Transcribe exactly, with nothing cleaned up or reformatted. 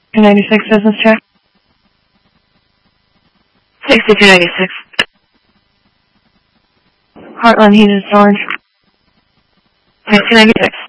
two ninety-six business check. sixty-two ninety-six. Heartland Heated Storage. two ninety-six.